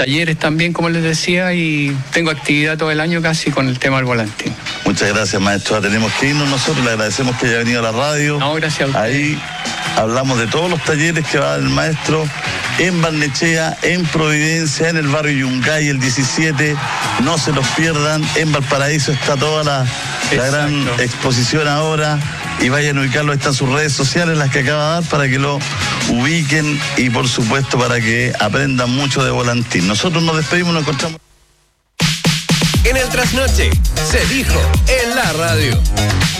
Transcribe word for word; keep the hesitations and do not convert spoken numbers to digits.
talleres también, como les decía, y tengo actividad todo el año casi con el tema del volantín. Muchas gracias, maestro. Tenemos que irnos nosotros, le agradecemos que haya venido a la radio. No, gracias a usted. Ahí hablamos de todos los talleres que va el maestro en Barnechea, en Providencia, en el barrio Yungay el diecisiete. No se los pierdan. En Valparaíso está toda la, la gran exposición ahora. Y vayan a ubicarlo, están sus redes sociales, las que acaba de dar, para que lo ubiquen y por supuesto para que aprendan mucho de volantín. Nosotros nos despedimos, nos encontramos en el Trasnoche. Se dijo en la radio.